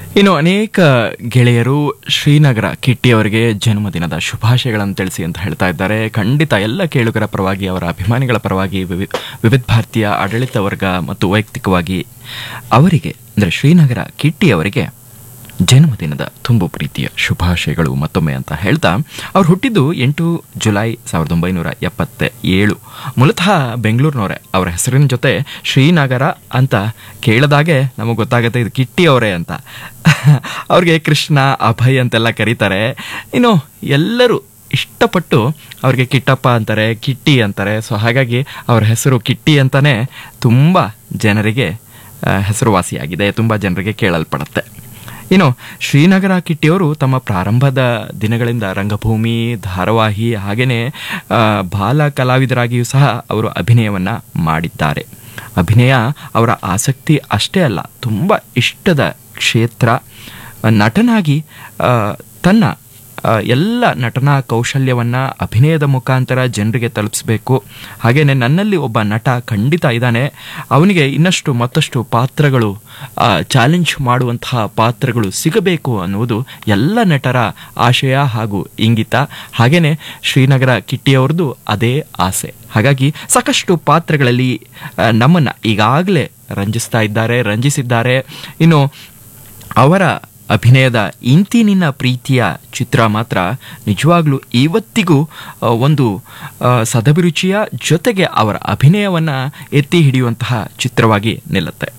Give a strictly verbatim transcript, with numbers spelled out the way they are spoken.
ಇನ್ನು ಅನೇಕ ಗೆಳೆಯರು ಶ್ರೀನಗರ ಕಿಟ್ಟಿ ಅವರಿಗೆ ಜನ್ಮದಿನದ ಶುಭಾಶಯಗಳನ್ನು ತಿಳಿಸಿ ಅಂತ ಹೇಳ್ತಾ ಇದ್ದಾರೆ. ಖಂಡಿತ ಎಲ್ಲ ಕೇಳುಗರ ಪರವಾಗಿ, ಅವರ ಅಭಿಮಾನಿಗಳ ಪರವಾಗಿ, ವಿವಿ ವಿವಿಧ ಭಾರತೀಯ ಆಡಳಿತ ವರ್ಗ ಮತ್ತು ವೈಯಕ್ತಿಕವಾಗಿ ಅವರಿಗೆ ಅಂದರೆ ಶ್ರೀನಗರ ಕಿಟ್ಟಿ ಅವರಿಗೆ ಜನ್ಮದಿನದ ತುಂಬು ಪ್ರೀತಿಯ ಶುಭಾಶಯಗಳು ಮತ್ತೊಮ್ಮೆ ಅಂತ ಹೇಳ್ತಾ, ಅವ್ರು ಹುಟ್ಟಿದ್ದು ಎಂಟು ಜುಲೈ ಸಾವಿರದ ಒಂಬೈನೂರ ಎಪ್ಪತ್ತ ಏಳು. ಮೂಲತಃ ಬೆಂಗಳೂರಿನವರೇ. ಅವರ ಹೆಸರಿನ ಜೊತೆ ಶ್ರೀನಗರ ಅಂತ ಕೇಳಿದಾಗೆ ನಮಗೆ ಗೊತ್ತಾಗುತ್ತೆ ಇದು ಕಿಟ್ಟಿ ಅವರೇ ಅಂತ. ಅವ್ರಿಗೆ ಕೃಷ್ಣ, ಅಭಯ್ ಅಂತೆಲ್ಲ ಕರೀತಾರೆ. ಇನ್ನು ಎಲ್ಲರೂ ಇಷ್ಟಪಟ್ಟು ಅವ್ರಿಗೆ ಕಿಟ್ಟಪ್ಪ ಅಂತಾರೆ, ಕಿಟ್ಟಿ ಅಂತಾರೆ. ಸೊ ಹಾಗಾಗಿ ಅವ್ರ ಹೆಸರು ಕಿಟ್ಟಿ ಅಂತಾನೆ ತುಂಬ ಜನರಿಗೆ ಹೆಸರುವಾಸಿಯಾಗಿದೆ, ತುಂಬ ಜನರಿಗೆ ಕೇಳಲ್ಪಡುತ್ತೆ. ಇನ್ನು ಶ್ರೀನಗರ ಕಿಟ್ಟಿಯವರು ತಮ್ಮ ಪ್ರಾರಂಭದ ದಿನಗಳಿಂದ ರಂಗಭೂಮಿ, ಧಾರಾವಾಹಿ ಹಾಗೆಯೇ ಬಾಲ ಕಲಾವಿದರಾಗಿಯೂ ಸಹ ಅವರು ಅಭಿನಯವನ್ನು ಮಾಡಿದ್ದಾರೆ. ಅಭಿನಯ ಅವರ ಆಸಕ್ತಿ ಅಷ್ಟೇ ಅಲ್ಲ, ತುಂಬ ಇಷ್ಟದ ಕ್ಷೇತ್ರ. ನಟನಾಗಿ ತನ್ನ ಎಲ್ಲ ನಟನಾ ಕೌಶಲ್ಯವನ್ನು ಅಭಿನಯದ ಮುಖಾಂತರ ಜನರಿಗೆ ತಲುಪಿಸಬೇಕು. ಹಾಗೆಯೇ ನನ್ನಲ್ಲಿ ಒಬ್ಬ ನಟ ಖಂಡಿತ ಇದ್ದಾನೆ, ಅವನಿಗೆ ಇನ್ನಷ್ಟು ಮತ್ತಷ್ಟು ಪಾತ್ರಗಳು, ಚಾಲೆಂಜ್ ಮಾಡುವಂತಹ ಪಾತ್ರಗಳು ಸಿಗಬೇಕು ಅನ್ನುವುದು ಎಲ್ಲ ನಟರ ಆಶಯ ಹಾಗೂ ಇಂಗಿತ. ಹಾಗೆಯೇ ಶ್ರೀನಗರ ಕಿಟ್ಟಿಯವ್ರದ್ದು ಅದೇ ಆಸೆ. ಹಾಗಾಗಿ ಸಾಕಷ್ಟು ಪಾತ್ರಗಳಲ್ಲಿ ನಮ್ಮನ್ನು ಈಗಾಗಲೇ ರಂಜಿಸ್ತಾ ಇದ್ದಾರೆ, ರಂಜಿಸಿದ್ದಾರೆ. ಇನ್ನು ಅವರ ಅಭಿನಯದ ಇಂತಿ ನಿನ್ನ ಪ್ರೀತಿಯ ಚಿತ್ರ ಮಾತ್ರ ನಿಜವಾಗ್ಲೂ ಇವತ್ತಿಗೂ ಒಂದು ಸದಭಿರುಚಿಯ ಜೊತೆಗೆ ಅವರ ಅಭಿನಯವನ್ನು ಎತ್ತಿ ಹಿಡಿಯುವಂತಹ ಚಿತ್ರವಾಗಿ ನಿಲ್ಲುತ್ತೆ.